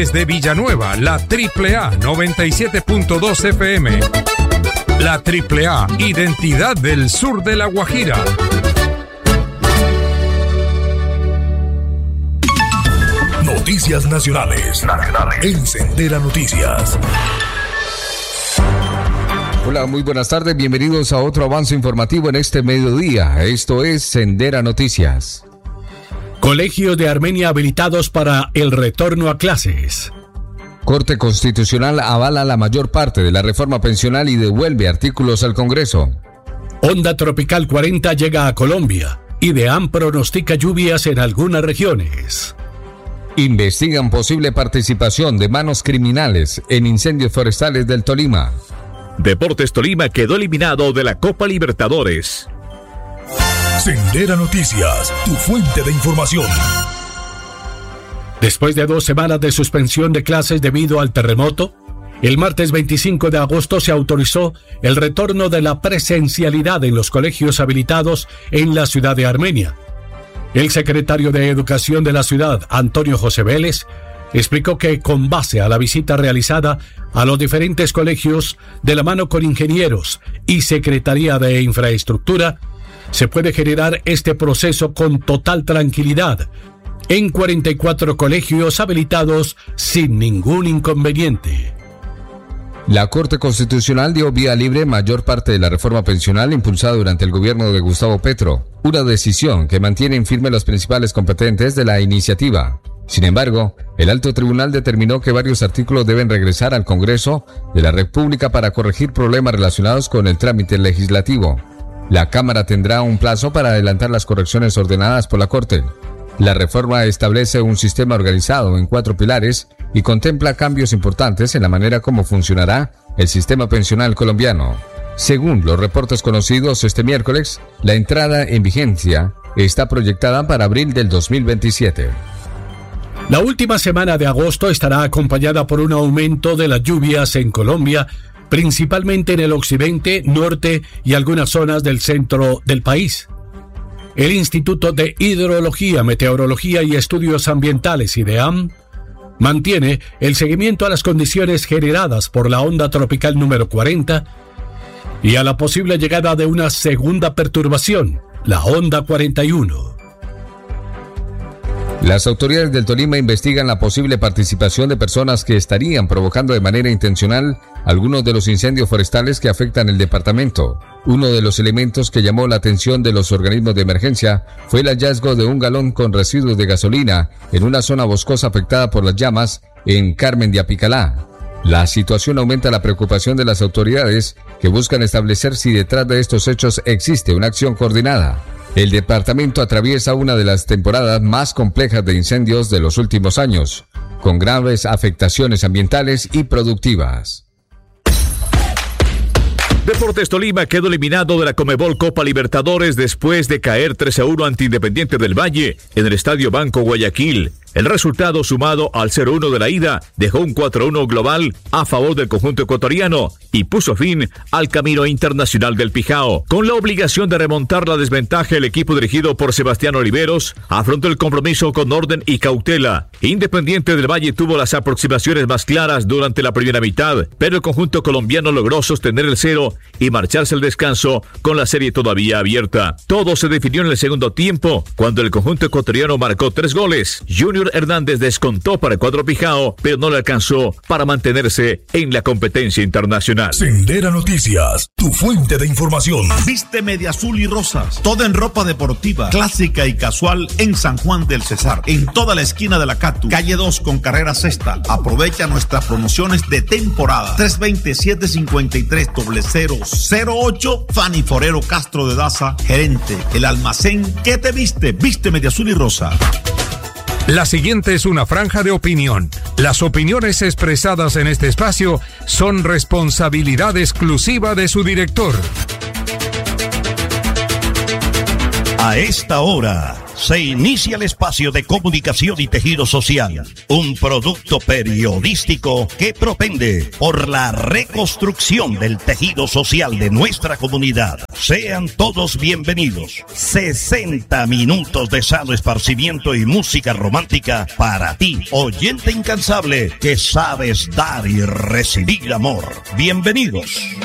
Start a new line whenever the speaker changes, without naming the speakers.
Desde Villanueva, la AAA 97.2 FM. La AAA, identidad del sur de La Guajira.
Noticias nacionales. En Sendera Noticias.
Hola, muy buenas tardes. Bienvenidos a otro avance informativo en este mediodía. Esto es Sendera Noticias.
Colegios de Armenia habilitados para el retorno a clases.
Corte Constitucional avala la mayor parte de la reforma pensional y devuelve artículos al Congreso.
Onda tropical 40 llega a Colombia. IDEAM pronostica lluvias en algunas regiones.
Investigan posible participación de manos criminales en incendios forestales del Tolima.
Deportes Tolima quedó eliminado de la Copa Libertadores.
Sendera Noticias, tu fuente de información.
Después de 2 semanas de suspensión de clases debido al terremoto, el martes 25 de agosto se autorizó el retorno de la presencialidad en los colegios habilitados en la ciudad de Armenia. El secretario de Educación de la ciudad, Antonio José Vélez, explicó que con base a la visita realizada a los diferentes colegios de la mano con ingenieros y Secretaría de Infraestructura, se puede generar este proceso con total tranquilidad en 44 colegios habilitados sin ningún inconveniente.
La Corte Constitucional dio vía libre mayor parte de la reforma pensional impulsada durante el gobierno de Gustavo Petro, una decisión que mantiene en firme los principales competentes de la iniciativa. Sin embargo, el alto tribunal determinó que varios artículos deben regresar al Congreso de la República para corregir problemas relacionados con el trámite legislativo. La Cámara tendrá un plazo para adelantar las correcciones ordenadas por la Corte. La reforma establece un sistema organizado en 4 pilares y contempla cambios importantes en la manera como funcionará el sistema pensional colombiano. Según los reportes conocidos este miércoles, la entrada en vigencia está proyectada para abril del 2027.
La última semana de agosto estará acompañada por un aumento de las lluvias en Colombia, principalmente en el occidente, norte y algunas zonas del centro del país. El Instituto de Hidrología, Meteorología y Estudios Ambientales, IDEAM, mantiene el seguimiento a las condiciones generadas por la onda tropical número 40 y a la posible llegada de una segunda perturbación, la onda 41.
Las autoridades del Tolima investigan la posible participación de personas que estarían provocando de manera intencional algunos de los incendios forestales que afectan el departamento. Uno de los elementos que llamó la atención de los organismos de emergencia fue el hallazgo de un galón con residuos de gasolina en una zona boscosa afectada por las llamas en Carmen de Apicalá. La situación aumenta la preocupación de las autoridades que buscan establecer si detrás de estos hechos existe una acción coordinada. El departamento atraviesa una de las temporadas más complejas de incendios de los últimos años, con graves afectaciones ambientales y productivas.
Deportes Tolima quedó eliminado de la Conmebol Copa Libertadores después de caer 3-1 ante Independiente del Valle en el Estadio Banco Guayaquil. El resultado, sumado al 0-1 de la ida, dejó un 4-1 global a favor del conjunto ecuatoriano y puso fin al camino internacional del Pijao. Con la obligación de remontar la desventaja, el equipo dirigido por Sebastián Oliveros afrontó el compromiso con orden y cautela. Independiente del Valle tuvo las aproximaciones más claras durante la primera mitad, pero el conjunto colombiano logró sostener el 0 y marcharse al descanso con la serie todavía abierta. Todo se definió en el segundo tiempo, cuando el conjunto ecuatoriano marcó 3 goles. Junior Hernández descontó para el cuadro Pijao, pero no le alcanzó para mantenerse en la competencia internacional.
Sendera Noticias, tu fuente de información.
Vísteme de azul y rosas, todo en ropa deportiva, clásica y casual en San Juan del Cesar, en toda la esquina de la Catu, calle 2 con carrera sexta. Aprovecha nuestras promociones de temporada. 320-753-0008. Fanny Forero Castro de Daza, gerente. El almacén que te viste, vísteme de azul y rosa.
La siguiente es una franja de opinión. Las opiniones expresadas en este espacio son responsabilidad exclusiva de su director.
A esta hora,
se inicia el espacio de comunicación y tejido social, un producto periodístico que propende por la reconstrucción del tejido social de nuestra comunidad. Sean todos bienvenidos. 60 minutos de sano esparcimiento y música romántica para ti, oyente incansable que sabes dar y recibir amor. Bienvenidos.